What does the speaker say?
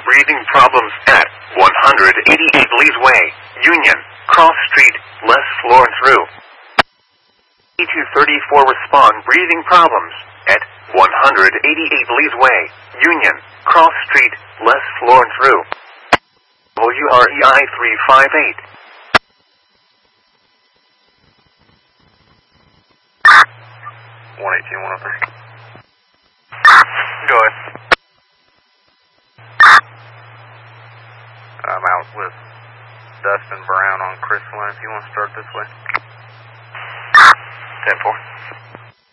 breathing problems at 188 Lee's Way, Union, Cross Street, less floor through. 234 respond breathing problems at 188 Lee's Way, Union, Cross Street, less floor through. WREI 358. Go ahead. I'm out with Dustin Brown on Chris Lane. If you want to start this way. 10-4.